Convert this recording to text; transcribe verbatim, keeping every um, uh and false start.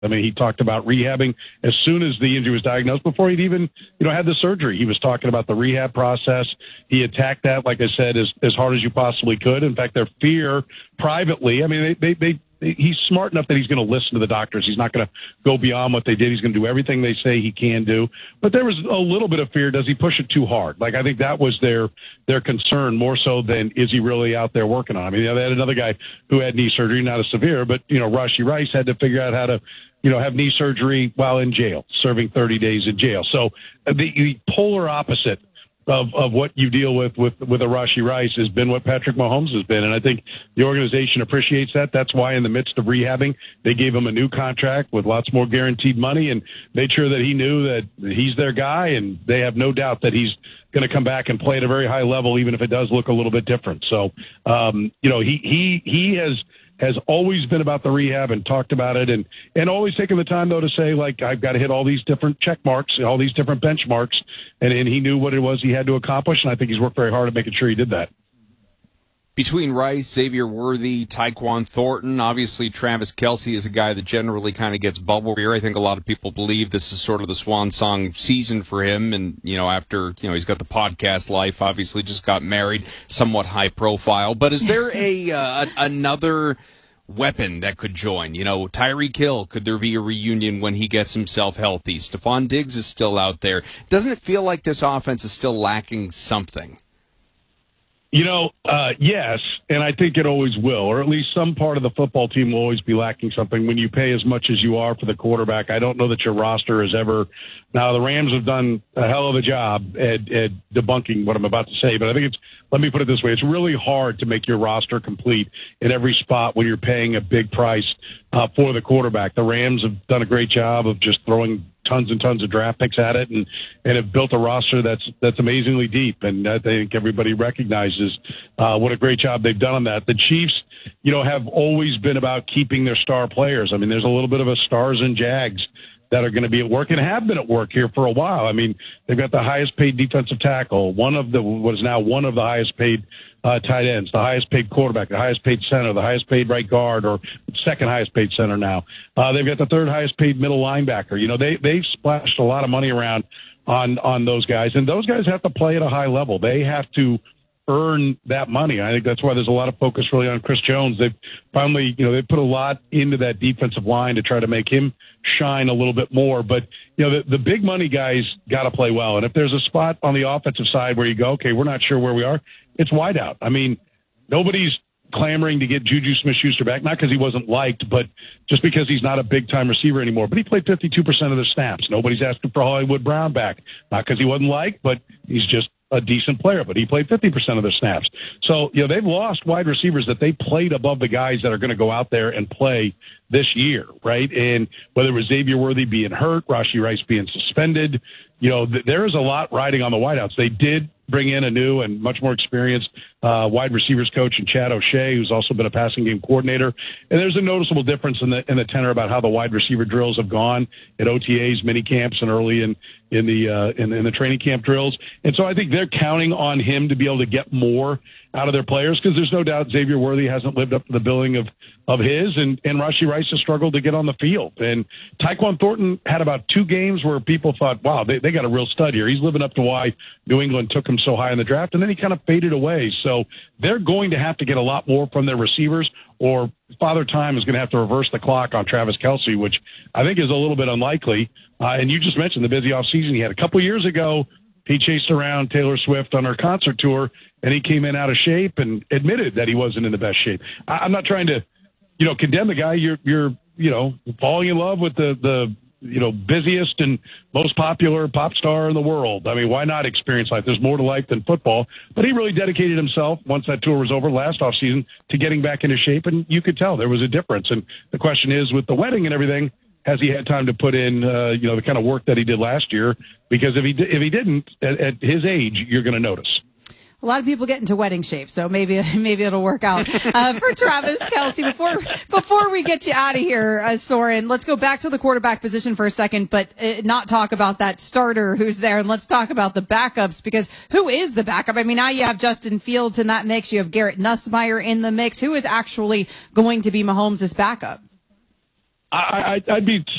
I mean, he talked about rehabbing as soon as the injury was diagnosed, before he'd even, you know, had the surgery. He was talking about the rehab process. He attacked that, like I said, as, as hard as you possibly could. In fact, their fear privately, I mean, they, they, they he's smart enough that he's going to listen to the doctors. He's not going to go beyond what they did. He's going to do everything they say he can do. But there was a little bit of fear. Does he push it too hard? Like, I think that was their their concern more so than is he really out there working on it. I mean, you know, they had another guy who had knee surgery, not as severe, but, you know, Rashee Rice had to figure out how to, you know, have knee surgery while in jail, serving thirty days in jail. So the, the polar opposite of, of what you deal with, with, with a Rashee Rice has been what Patrick Mahomes has been. And I think the organization appreciates that. That's why in the midst of rehabbing, they gave him a new contract with lots more guaranteed money and made sure that he knew that he's their guy. And they have no doubt that he's going to come back and play at a very high level, even if it does look a little bit different. So, um, you know, he, he, he has, has always been about the rehab and talked about it, and, and always taken the time, though, to say, like, I've got to hit all these different check marks, all these different benchmarks, and, and he knew what it was he had to accomplish, and I think he's worked very hard at making sure he did that. Between Rice, Xavier Worthy, Tyquan Thornton, obviously Travis Kelce is a guy that generally kind of gets bubble here. I think a lot of people believe this is sort of the swan song season for him. And, you know, after, you know, he's got the podcast life, obviously just got married, somewhat high profile. But is there a uh, another weapon that could join? You know, Tyreek Hill, could there be a reunion when he gets himself healthy? Stephon Diggs is still out there. Doesn't it feel like this offense is still lacking something? You know, uh, yes, and I think it always will, or at least some part of the football team will always be lacking something. When you pay as much as you are for the quarterback, I don't know that your roster has ever – now, the Rams have done a hell of a job at, at debunking what I'm about to say, but I think it's – let me put it this way. It's really hard to make your roster complete in every spot when you're paying a big price uh, for the quarterback. The Rams have done a great job of just throwing – tons and tons of draft picks at it, and, and have built a roster that's that's amazingly deep. And I think everybody recognizes uh, what a great job they've done on that. The Chiefs, you know, have always been about keeping their star players. I mean, there's a little bit of a stars and Jags that are going to be at work and have been at work here for a while. I mean, they've got the highest paid defensive tackle, one of the what is now one of the highest paid uh, tight ends, the highest paid quarterback, the highest paid center, the highest paid right guard, or second highest paid center now. Uh, they've got the third highest paid middle linebacker. You know, they they've splashed a lot of money around on on those guys, and those guys have to play at a high level. They have to earn that money. I think that's why there's a lot of focus really on Chris Jones. They've finally, you know, they put a lot into that defensive line to try to make him shine a little bit more. But, you know, the, the big money guys got to play well. And if there's a spot on the offensive side where you go, okay, we're not sure where we are, it's wide out. I mean, nobody's clamoring to get Juju Smith-Schuster back, not because he wasn't liked, but just because he's not a big-time receiver anymore. But he played fifty-two percent of the snaps. Nobody's asking for Hollywood Brown back, not because he wasn't liked, but he's just a decent player, but he played fifty percent of their snaps. So, you know, they've lost wide receivers that they played above the guys that are going to go out there and play this year, right? And whether it was Xavier Worthy being hurt, Rashee Rice being suspended, you know, th- there is a lot riding on the wideouts. They did bring in a new and much more experienced uh, wide receivers coach in Chad O'Shea, who's also been a passing game coordinator. And there's a noticeable difference in the in the tenor about how the wide receiver drills have gone at O T As, mini camps, and early in in the uh, in, in the training camp drills. And so I think they're counting on him to be able to get more out of their players, because there's no doubt Xavier Worthy hasn't lived up to the billing of, of his, and, and Rashee Rice has struggled to get on the field. And Tyquan Thornton had about two games where people thought, wow, they, they got a real stud here. He's living up to why New England took him so high in the draft, and then he kind of faded away. So they're going to have to get a lot more from their receivers, or Father Time is going to have to reverse the clock on Travis Kelce, which I think is a little bit unlikely. Uh, and you just mentioned the busy offseason he had. A couple of years ago, he chased around Taylor Swift on her concert tour, and he came in out of shape and admitted that he wasn't in the best shape. I, I'm not trying to, you know, condemn the guy. You're, you're, you know, falling in love with the, the, you know, busiest and most popular pop star in the world. I mean, why not experience life? There's more to life than football. But he really dedicated himself, once that tour was over last offseason, to getting back into shape, and you could tell there was a difference. And the question is, with the wedding and everything, has he had time to put in, uh, you know, the kind of work that he did last year? Because if he if he didn't, at, at his age, you're going to notice. A lot of people get into wedding shape, so maybe maybe it'll work out uh, for Travis Kelce. Before before we get you out of here, uh, Soren, let's go back to the quarterback position for a second, but uh, not talk about that starter who's there, and let's talk about the backups, because who is the backup? I mean, now you have Justin Fields in that mix. You have Garrett Nussmeier in the mix. Who is actually going to be Mahomes' backup? I, I, I'd be